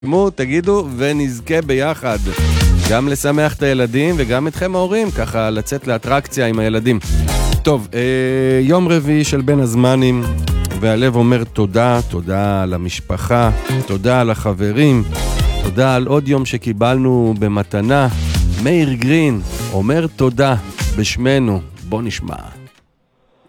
תגידו ונזכה ביחד גם לשמח את הילדים וגם אתכם ההורים, ככה לצאת לאטרקציה עם הילדים. טוב, יום רביעי של בין הזמנים, והלב אומר תודה, תודה למשפחה, תודה לחברים, תודה על עוד יום שקיבלנו במתנה. מאיר גרין אומר תודה בשמנו, בוא נשמע.